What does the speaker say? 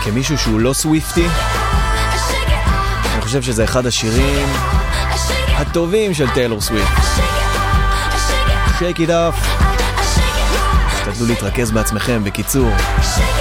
כמישהו שהוא לא סוויפטי, אני חושב שזה אחד השירים הטובים של טיילור סוויפט. Shake it off. תתחילו להתרכז בעצמכם, בקיצור.